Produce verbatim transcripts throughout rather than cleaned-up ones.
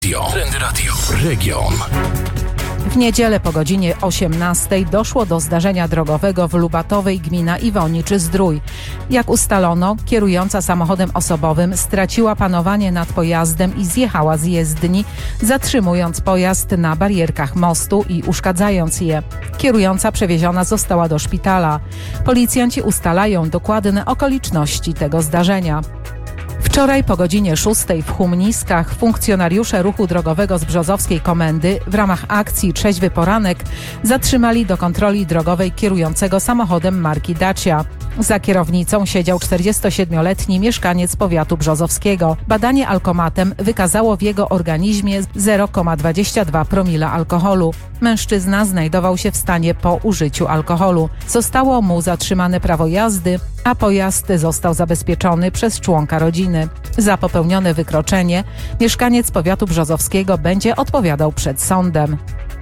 Trendy Radio. Region. W niedzielę po godzinie osiemnastej doszło do zdarzenia drogowego w Lubatowej, gmina Iwoniczy-Zdrój. Jak ustalono, kierująca samochodem osobowym straciła panowanie nad pojazdem i zjechała z jezdni, zatrzymując pojazd na barierkach mostu i uszkadzając je. Kierująca przewieziona została do szpitala. Policjanci ustalają dokładne okoliczności tego zdarzenia. Wczoraj po godzinie szóstej w Humniskach funkcjonariusze ruchu drogowego z Brzozowskiej Komendy w ramach akcji Trzeźwy Poranek zatrzymali do kontroli drogowej kierującego samochodem marki Dacia. Za kierownicą siedział czterdziestosiedmioletni mieszkaniec powiatu brzozowskiego. Badanie alkomatem wykazało w jego organizmie zero przecinek dwadzieścia dwa promila alkoholu. Mężczyzna znajdował się w stanie po użyciu alkoholu. Zostało mu zatrzymane prawo jazdy, a pojazd został zabezpieczony przez członka rodziny. Za popełnione wykroczenie mieszkaniec powiatu brzozowskiego będzie odpowiadał przed sądem.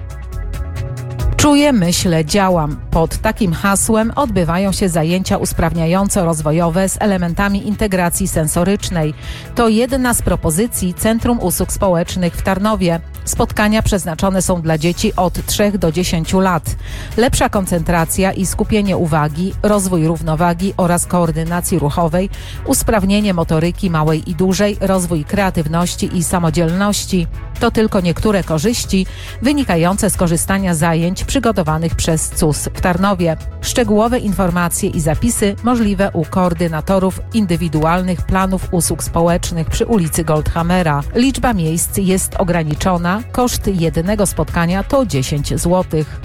Czuję, myślę, działam. Pod takim hasłem odbywają się zajęcia usprawniająco-rozwojowe z elementami integracji sensorycznej. To jedna z propozycji Centrum Usług Społecznych w Tarnowie. Spotkania przeznaczone są dla dzieci od trzech do dziesięciu lat. Lepsza koncentracja i skupienie uwagi, rozwój równowagi oraz koordynacji ruchowej, usprawnienie motoryki małej i dużej, rozwój kreatywności i samodzielności. To tylko niektóre korzyści wynikające z korzystania zajęć przygotowanych przez C U S w Tarnowie. Szczegółowe informacje i zapisy możliwe u koordynatorów indywidualnych planów usług społecznych przy ulicy Goldhammera. Liczba miejsc jest ograniczona, koszt jednego spotkania to dziesięć złotych.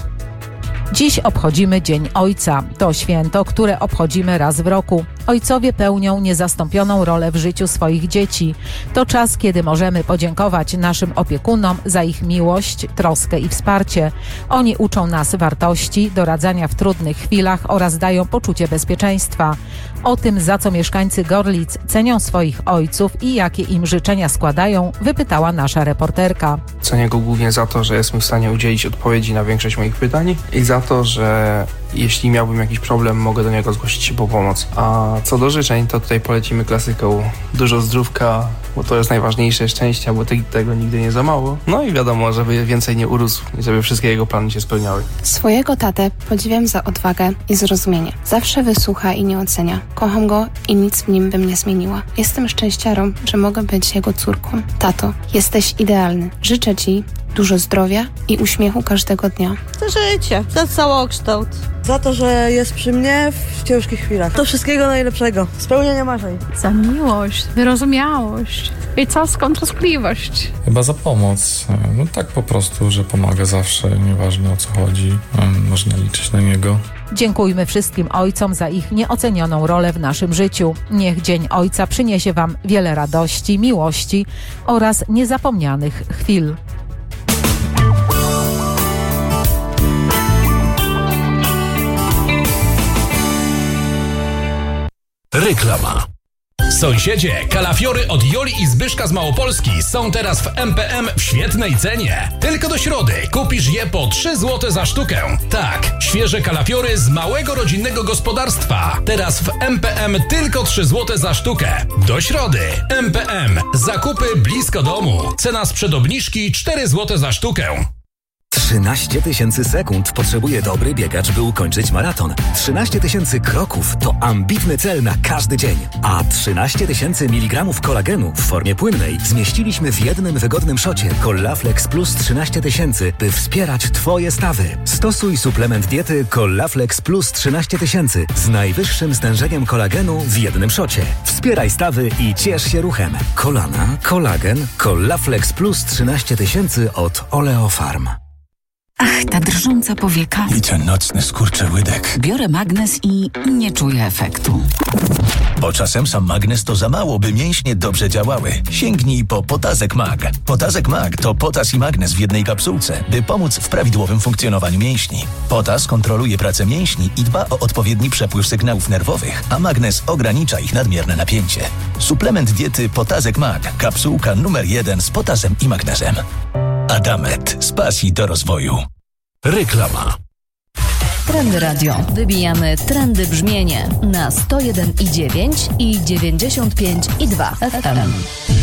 Dziś obchodzimy Dzień Ojca. To święto, które obchodzimy raz w roku. Ojcowie pełnią niezastąpioną rolę w życiu swoich dzieci. To czas, kiedy możemy podziękować naszym opiekunom za ich miłość, troskę i wsparcie. Oni uczą nas wartości, doradzania w trudnych chwilach oraz dają poczucie bezpieczeństwa. O tym, za co mieszkańcy Gorlic cenią swoich ojców i jakie im życzenia składają, wypytała nasza reporterka. Cenię go głównie za to, że jest mi w stanie udzielić odpowiedzi na większość moich pytań i za to, że jeśli miałbym jakiś problem, mogę do niego zgłosić się po pomoc. A co do życzeń, to tutaj polecimy klasyką dużo zdrówka, bo to jest najważniejsze, szczęścia, bo tego nigdy nie za mało. No i wiadomo, żeby więcej nie urósł i żeby wszystkie jego plany się spełniały. Swojego tatę podziwiam za odwagę i zrozumienie. Zawsze wysłucha i nie ocenia. Kocham go i nic w nim bym nie zmieniła. Jestem szczęściarą, że mogę być jego córką. Tato, jesteś idealny. Życzę ci dużo zdrowia i uśmiechu każdego dnia. Za życie, za całokształt. Za to, że jest przy mnie w ciężkich chwilach. Do wszystkiego najlepszego. Spełnienia marzeń. Za miłość, wyrozumiałość i całą troskliwość. Chyba za pomoc. No tak po prostu, że pomaga zawsze, nieważne o co chodzi. Można liczyć na niego. Dziękujmy wszystkim ojcom za ich nieocenioną rolę w naszym życiu. Niech Dzień Ojca przyniesie Wam wiele radości, miłości oraz niezapomnianych chwil. Reklama. Sąsiedzie, kalafiory od Joli i Zbyszka z Małopolski są teraz w M P M w świetnej cenie. Tylko do środy kupisz je po trzy złote za sztukę. Tak, świeże kalafiory z małego rodzinnego gospodarstwa. Teraz w M P M tylko trzy złote za sztukę. Do środy. M P M. Zakupy blisko domu. Cena sprzed obniżki cztery złote za sztukę. trzynaście tysięcy sekund potrzebuje dobry biegacz, by ukończyć maraton. trzynaście tysięcy kroków to ambitny cel na każdy dzień. A trzynaście tysięcy miligramów kolagenu w formie płynnej zmieściliśmy w jednym wygodnym szocie Collaflex Plus trzynaście tysięcy, by wspierać Twoje stawy. Stosuj suplement diety Collaflex Plus trzynaście tysięcy z najwyższym stężeniem kolagenu w jednym szocie. Wspieraj stawy i ciesz się ruchem. Kolana, kolagen, Collaflex Plus trzynaście tysięcy od Oleofarm. Ach, ta drżąca powieka. I ten nocny skurczy łydek. Biorę magnes i nie czuję efektu. Bo czasem sam magnes to za mało, by mięśnie dobrze działały. Sięgnij po Potazek Mag. Potazek Mag to potas i magnes w jednej kapsułce, by pomóc w prawidłowym funkcjonowaniu mięśni. Potas kontroluje pracę mięśni i dba o odpowiedni przepływ sygnałów nerwowych, a magnes ogranicza ich nadmierne napięcie. Suplement diety Potazek Mag. Kapsułka numer jeden z potasem i magnezem. Adamet. Z pasji do rozwoju. Reklama. Trendy Radio. Wybijamy trendy brzmienie na sto jeden i dziewięć i dziewięćdziesiąt pięć i dwa F M.